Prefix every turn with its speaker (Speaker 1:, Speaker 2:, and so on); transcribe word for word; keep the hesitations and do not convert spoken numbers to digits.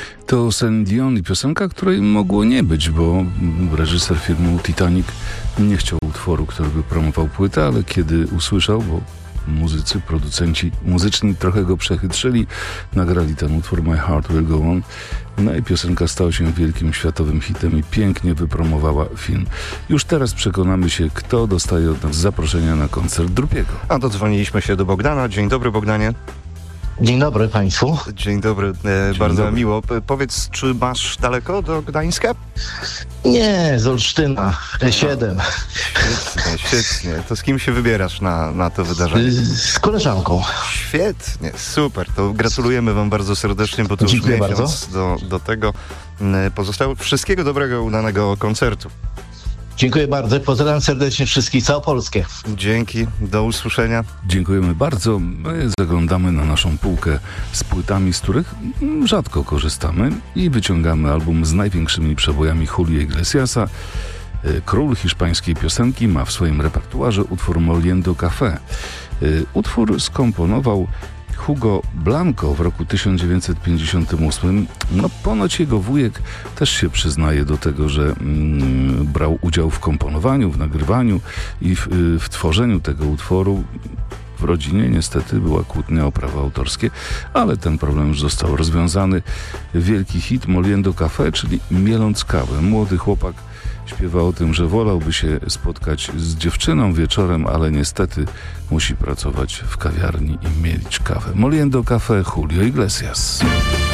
Speaker 1: To Celine Dion i piosenka, której mogło nie być, bo reżyser filmu Titanic nie chciał utworu, który by promował płytę, ale kiedy usłyszał, bo muzycy, producenci muzyczni trochę go przechytrzyli, nagrali ten utwór My Heart Will Go On. No i piosenka stała się wielkim światowym hitem i pięknie wypromowała film. Już teraz przekonamy się, kto dostaje od nas zaproszenia na koncert Drupiego.
Speaker 2: A dodzwoniliśmy się do Bogdana. Dzień dobry, Bogdanie.
Speaker 3: Dzień dobry Państwu.
Speaker 2: Dzień dobry, e,
Speaker 1: Dzień
Speaker 2: bardzo
Speaker 1: dobry.
Speaker 2: miło. P- powiedz, czy masz daleko do Gdańska?
Speaker 3: Nie, z Olsztyna, E siedem.
Speaker 2: Świetnie, świetnie. To z kim się wybierasz na, na to wydarzenie?
Speaker 3: Z koleżanką.
Speaker 2: Świetnie, super. To gratulujemy wam bardzo serdecznie, bo to już
Speaker 3: Dziękuję
Speaker 2: miesiąc do, do tego mm, pozostało. Wszystkiego dobrego, udanego koncertu.
Speaker 3: Dziękuję bardzo. Pozdrawiam serdecznie wszystkich, całą Polskę.
Speaker 2: Dzięki, do usłyszenia.
Speaker 1: Dziękujemy bardzo. My zaglądamy na naszą półkę z płytami, z których mm, rzadko korzystamy i wyciągamy album z największymi przebojami Julio Iglesiasa. Y, Król hiszpańskiej piosenki ma w swoim repertuarze utwór Moliendo Café. Y, Utwór skomponował Hugo Blanco w roku tysiąc dziewięćset pięćdziesiątym ósmym. No ponoć jego wujek też się przyznaje do tego, że mm, brał udział w komponowaniu, w nagrywaniu i w, y, w tworzeniu tego utworu. W rodzinie niestety była kłótnia o prawa autorskie, ale ten problem już został rozwiązany. Wielki hit Moliendo Café, czyli mieląc kawę. Młody chłopak śpiewa o tym, że wolałby się spotkać z dziewczyną wieczorem, ale niestety musi pracować w kawiarni i mielić kawę. Moliendo Café, Julio Iglesias.